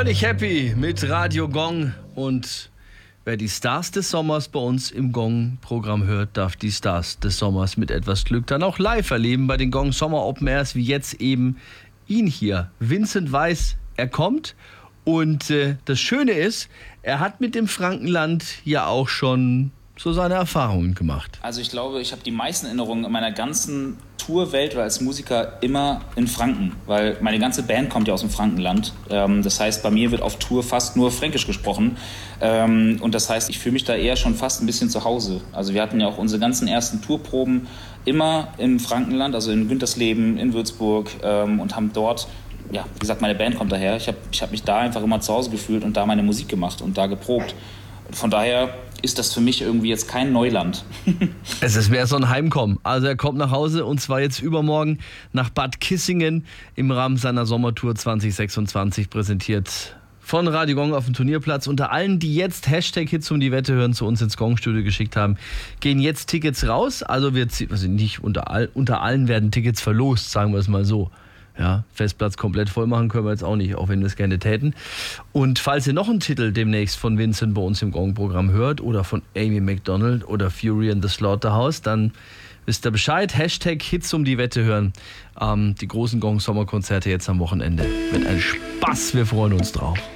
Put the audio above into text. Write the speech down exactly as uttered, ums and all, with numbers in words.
Völlig happy mit Radio Gong, und wer die Stars des Sommers bei uns im Gong-Programm hört, darf die Stars des Sommers mit etwas Glück dann auch live erleben bei den Gong Sommer Open Airs, wie jetzt eben ihn hier. Vincent Weiss, er kommt, und äh, das Schöne ist, er hat mit dem Frankenland ja auch schon so seine Erfahrungen gemacht. Also ich glaube, ich habe die meisten Erinnerungen in meiner ganzen Tour weltweit als Musiker immer in Franken, weil meine ganze Band kommt ja aus dem Frankenland. Ähm, das heißt, bei mir wird auf Tour fast nur Fränkisch gesprochen. Ähm, und das heißt, ich fühle mich da eher schon fast ein bisschen zu Hause. Also wir hatten ja auch unsere ganzen ersten Tourproben immer im Frankenland, also in Güntersleben, in Würzburg, ähm, und haben dort, ja, wie gesagt, meine Band kommt daher. Ich habe ich hab mich da einfach immer zu Hause gefühlt und da meine Musik gemacht und da geprobt. Von daher ist das für mich irgendwie jetzt kein Neuland. Es wäre so ein Heimkommen. Also er kommt nach Hause, und zwar jetzt übermorgen nach Bad Kissingen im Rahmen seiner Sommertour zwanzig sechsundzwanzig, präsentiert von Radio Gong auf dem Turnierplatz. Unter allen, die jetzt Hashtag Hits um die Wette hören, zu uns ins Gong-Studio geschickt haben, gehen jetzt Tickets raus. Also, wir, also nicht unter, all, unter allen werden Tickets verlost, sagen wir es mal so. Ja, Festplatz komplett voll machen können wir jetzt auch nicht, auch wenn wir es gerne täten. Und falls ihr noch einen Titel demnächst von Vincent bei uns im Gong-Programm hört oder von Amy Macdonald oder Fury and the Slaughterhouse, dann wisst ihr Bescheid. Hashtag Hits um die Wette hören. Ähm, die großen Gong-Sommerkonzerte jetzt am Wochenende. Wird ein Spaß, wir freuen uns drauf.